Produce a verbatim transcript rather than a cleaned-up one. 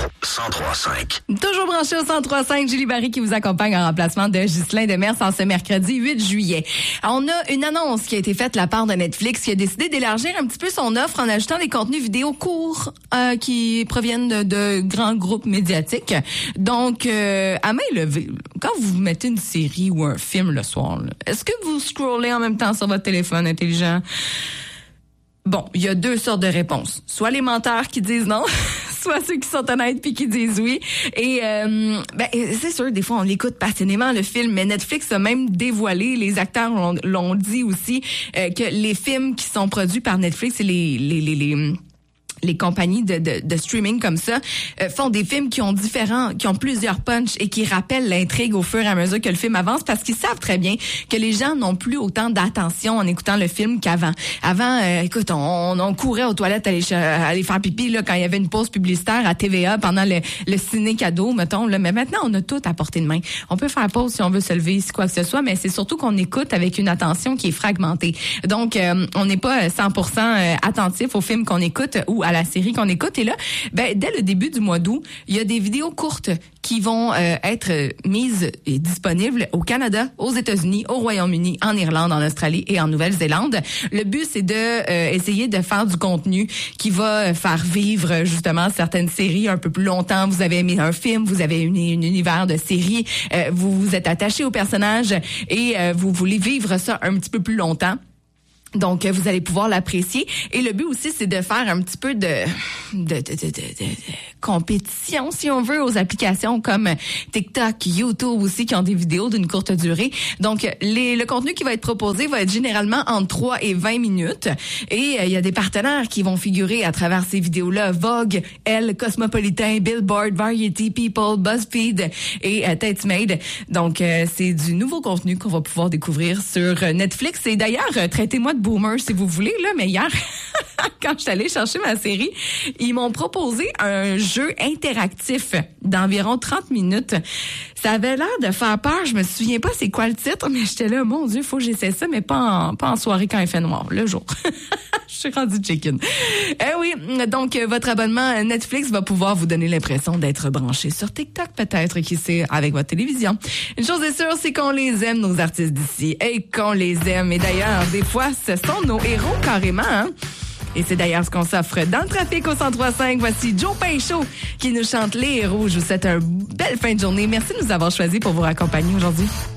cent trois cinq. Toujours branché au cent trois cinq, Julie Barry qui vous accompagne en remplacement de Ghislain Demers en ce mercredi huit juillet. Alors, on a une annonce qui a été faite de la part de Netflix qui a décidé d'élargir un petit peu son offre en ajoutant des contenus vidéo courts euh, qui proviennent de, de grands groupes médiatiques. Donc, euh, à main levée, quand vous mettez une série ou un film le soir, là, est-ce que vous scrollez en même temps sur votre téléphone intelligent? Bon, il y a deux sortes de réponses. Soit les menteurs qui disent non, soit ceux qui sont honnêtes puis qui disent oui. Et euh, ben c'est sûr, des fois on l'écoute passionnément le film, mais Netflix a même dévoilé, les acteurs l'ont, l'ont dit aussi, euh, que les films qui sont produits par Netflix, et les les les, les les compagnies de, de, de streaming comme ça euh, font des films qui ont différents, qui ont plusieurs punchs et qui rappellent l'intrigue au fur et à mesure que le film avance parce qu'ils savent très bien que les gens n'ont plus autant d'attention en écoutant le film qu'avant. Avant, euh, écoute, on, on courait aux toilettes aller, aller faire pipi là quand il y avait une pause publicitaire à T V A pendant le, le ciné cadeau, mettons. Là. Mais maintenant, on a tout à portée de main. On peut faire pause si on veut se lever, si quoi que ce soit, mais c'est surtout qu'on écoute avec une attention qui est fragmentée. Donc, euh, on n'est pas cent pour cent attentif au film qu'on écoute ou à la série qu'on écoute. Et là, ben, dès le début du mois d'août, il y a des vidéos courtes qui vont euh, être mises et disponibles au Canada, aux États-Unis, au Royaume-Uni, en Irlande, en Australie et en Nouvelle-Zélande. Le but, c'est de euh, essayer de faire du contenu qui va faire vivre justement certaines séries un peu plus longtemps. Vous avez aimé un film, vous avez un univers de série, euh, vous vous êtes attaché au personnage et euh, vous voulez vivre ça un petit peu plus longtemps. Donc, vous allez pouvoir l'apprécier. Et le but aussi, c'est de faire un petit peu de, de, de, de, de, de compétition, si on veut, aux applications comme TikTok, YouTube aussi, qui ont des vidéos d'une courte durée. Donc, les, le contenu qui va être proposé va être généralement entre trois et vingt minutes. Et il euh, y a des partenaires qui vont figurer à travers ces vidéos-là. Vogue, Elle, Cosmopolitan, Billboard, Variety, People, BuzzFeed et euh, Tatesmade. Donc, euh, c'est du nouveau contenu qu'on va pouvoir découvrir sur Netflix. Et d'ailleurs, euh, traitez-moi de boomer si vous voulez, là, mais hier, quand je suis allée chercher ma série, ils m'ont proposé un jeu interactif d'environ trente minutes. Ça avait l'air de faire peur. Je me souviens pas c'est quoi le titre, mais j'étais là, mon Dieu, faut que j'essaie ça, mais pas en, pas en soirée quand il fait noir, le jour. Je suis rendue chicken. Eh oui, donc votre abonnement Netflix va pouvoir vous donner l'impression d'être branché sur TikTok, peut-être, qui sait, avec votre télévision. Une chose est sûre, c'est qu'on les aime, nos artistes d'ici, et qu'on les aime. Et d'ailleurs, des fois, ce sont nos héros carrément, hein? Et c'est d'ailleurs ce qu'on s'offre dans le trafic au cent trois cinq. Voici Joe Pinchot qui nous chante Les Héros. Je vous souhaite une belle fin de journée. Merci de nous avoir choisis pour vous raccompagner aujourd'hui.